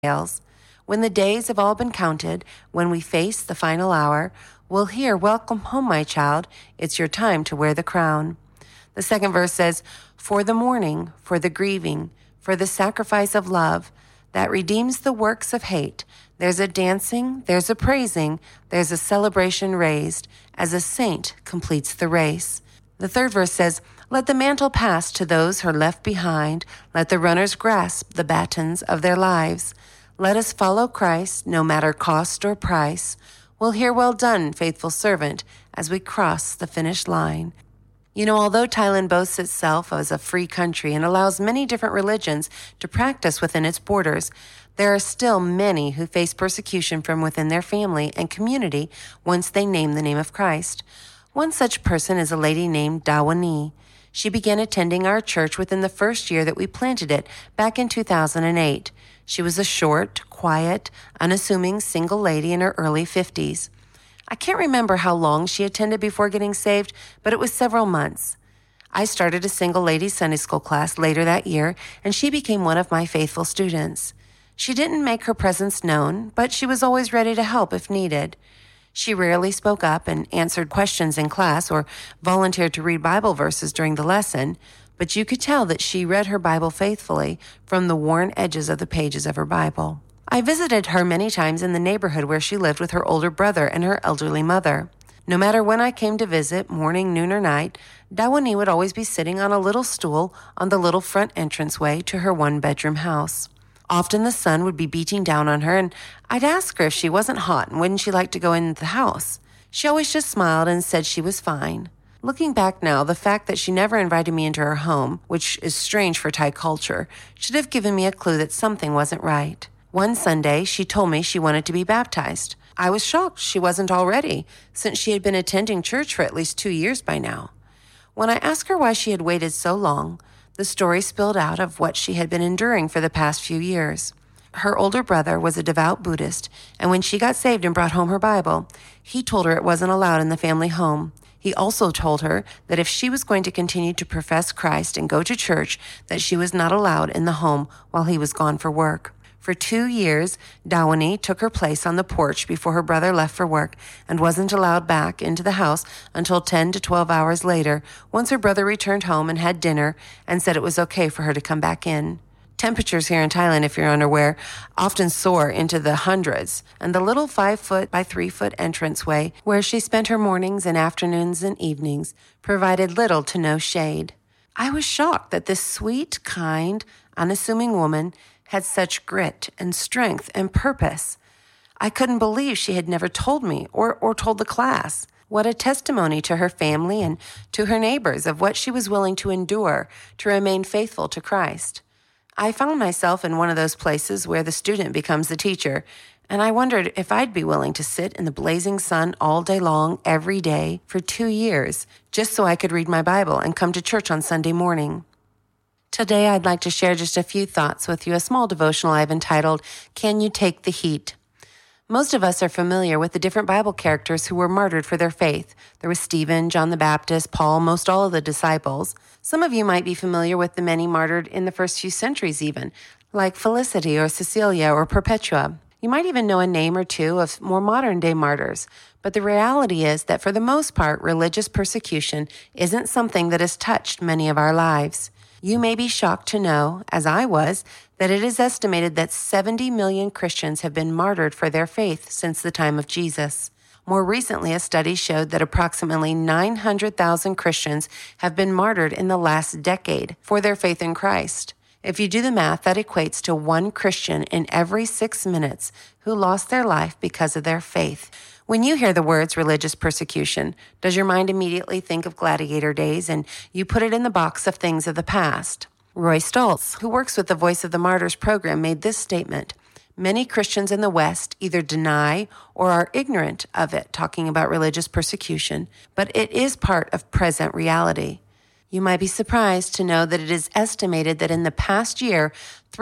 tales. When the days have all been counted, when we face the final hour, we'll hear, "Welcome home, my child. It's your time to wear the crown." The second verse says, "For the mourning, for the grieving, for the sacrifice of love that redeems the works of hate, there's a dancing, there's a praising, there's a celebration raised, as a saint completes the race." The third verse says, "Let the mantle pass to those who are left behind. Let the runners grasp the batons of their lives. Let us follow Christ, no matter cost or price. We'll hear, 'Well done, faithful servant,' as we cross the finish line." You know, although Thailand boasts itself as a free country and allows many different religions to practice within its borders, there are still many who face persecution from within their family and community once they name the name of Christ. One such person is a lady named Dawani. She began attending our church within the first year that we planted it back in 2008. She was a short, quiet, unassuming single lady in her early 50s. I can't remember how long she attended before getting saved, but it was several months. I started a single ladies Sunday school class later that year, and she became one of my faithful students. She didn't make her presence known, but she was always ready to help if needed. She rarely spoke up and answered questions in class or volunteered to read Bible verses during the lesson, but you could tell that she read her Bible faithfully from the worn edges of the pages of her Bible. I visited her many times in the neighborhood where she lived with her older brother and her elderly mother. No matter when I came to visit, morning, noon, or night, Dawani would always be sitting on a little stool on the little front entranceway to her one-bedroom house. Often the sun would be beating down on her, and I'd ask her if she wasn't hot and wouldn't she like to go into the house. She always just smiled and said she was fine. Looking back now, the fact that she never invited me into her home, which is strange for Thai culture, should have given me a clue that something wasn't right. One Sunday, she told me she wanted to be baptized. I was shocked she wasn't already, since she had been attending church for at least 2 years by now. When I asked her why she had waited so long, the story spilled out of what she had been enduring for the past few years. Her older brother was a devout Buddhist, and when she got saved and brought home her Bible, he told her it wasn't allowed in the family home. He also told her that if she was going to continue to profess Christ and go to church, that she was not allowed in the home while he was gone for work. For 2 years, Dawani took her place on the porch before her brother left for work and wasn't allowed back into the house until 10 to 12 hours later, once her brother returned home and had dinner and said it was okay for her to come back in. Temperatures here in Thailand, if you're unaware, often soar into the hundreds, and the little 5-foot by 3-foot entranceway where she spent her mornings and afternoons and evenings provided little to no shade. I was shocked that this sweet, kind, unassuming woman had such grit and strength and purpose. I couldn't believe she had never told me or told the class. What a testimony to her family and to her neighbors of what she was willing to endure to remain faithful to Christ. I found myself in one of those places where the student becomes the teacher, and I wondered if I'd be willing to sit in the blazing sun all day long, every day, for 2 years, just so I could read my Bible and come to church on Sunday morning. Today, I'd like to share just a few thoughts with you, a small devotional I've entitled, "Can You Take the Heat?" Most of us are familiar with the different Bible characters who were martyred for their faith. There was Stephen, John the Baptist, Paul, most all of the disciples. Some of you might be familiar with the many martyred in the first few centuries even, like Felicity or Cecilia or Perpetua. You might even know a name or two of more modern-day martyrs. But the reality is that for the most part, religious persecution isn't something that has touched many of our lives. You may be shocked to know, as I was, that it is estimated that 70 million Christians have been martyred for their faith since the time of Jesus. More recently, a study showed that approximately 900,000 Christians have been martyred in the last decade for their faith in Christ. If you do the math, that equates to 1 Christian in every 6 minutes who lost their life because of their faith. When you hear the words religious persecution, does your mind immediately think of gladiator days and you put it in the box of things of the past? Roy Stoltz, who works with the Voice of the Martyrs program, made this statement: "Many Christians in the West either deny or are ignorant of it," talking about religious persecution, "but it is part of present reality." You might be surprised to know that it is estimated that in the past year,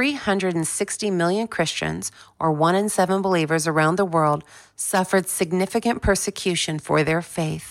360 million Christians, or 1 in 7 believers around the world, suffered significant persecution for their faith.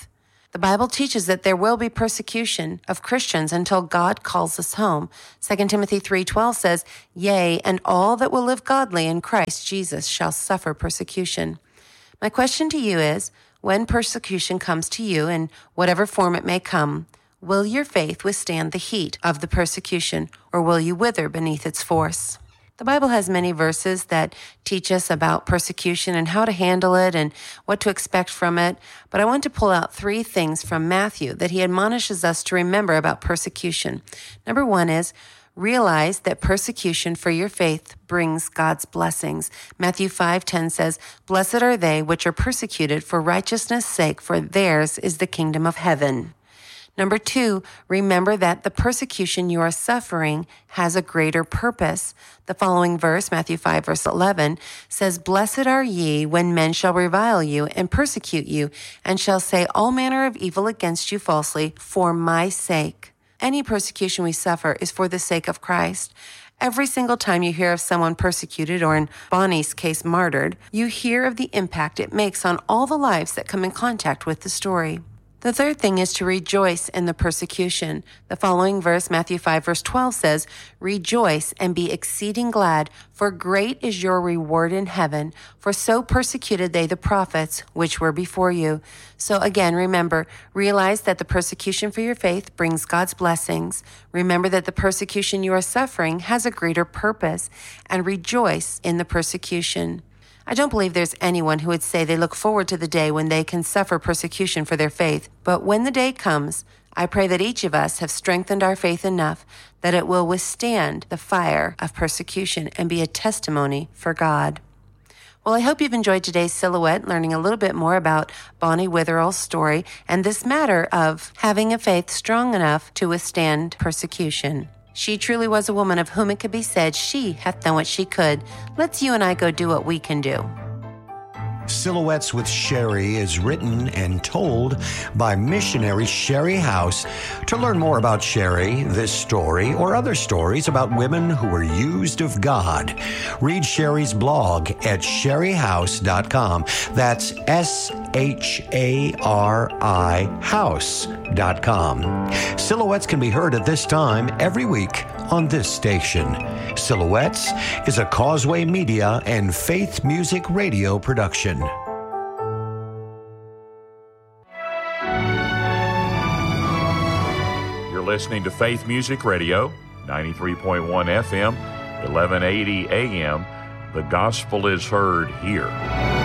The Bible teaches that there will be persecution of Christians until God calls us home. 2 Timothy 3:12 says, "Yea, and all that will live godly in Christ Jesus shall suffer persecution." My question to you is, when persecution comes to you, in whatever form it may come, will your faith withstand the heat of the persecution, or will you wither beneath its force? The Bible has many verses that teach us about persecution and how to handle it and what to expect from it, but I want to pull out 3 things from Matthew that he admonishes us to remember about persecution. Number 1 is, realize that persecution for your faith brings God's blessings. Matthew 5:10 says, "Blessed are they which are persecuted for righteousness' sake, for theirs is the kingdom of heaven." Number 2, remember that the persecution you are suffering has a greater purpose. The following verse, Matthew 5, verse 11, says, "Blessed are ye when men shall revile you and persecute you, and shall say all manner of evil against you falsely for my sake." Any persecution we suffer is for the sake of Christ. Every single time you hear of someone persecuted, or in Bonnie's case, martyred, you hear of the impact it makes on all the lives that come in contact with the story. The third thing is to rejoice in the persecution. The following verse, Matthew 5, verse 12 says, "Rejoice and be exceeding glad, for great is your reward in heaven, for so persecuted they the prophets which were before you." So again, remember, realize that the persecution for your faith brings God's blessings. Remember that the persecution you are suffering has a greater purpose, and rejoice in the persecution. I don't believe there's anyone who would say they look forward to the day when they can suffer persecution for their faith. But when the day comes, I pray that each of us have strengthened our faith enough that it will withstand the fire of persecution and be a testimony for God. Well, I hope you've enjoyed today's Silhouette, learning a little bit more about Bonnie Witherall's story and this matter of having a faith strong enough to withstand persecution. She truly was a woman of whom it could be said, "She hath done what she could." Let's you and I go do what we can do. Silhouettes with Sherry is written and told by missionary Sherry House. To learn more about Sherry, this story, or other stories about women who were used of God, read Sherry's blog at sherryhouse.com. That's SHARI house.com. Silhouettes can be heard at this time every week on this station. Silhouettes is a Causeway Media and Faith Music Radio production. You're listening to Faith Music Radio, 93.1 FM, 1180 AM. The gospel is heard here.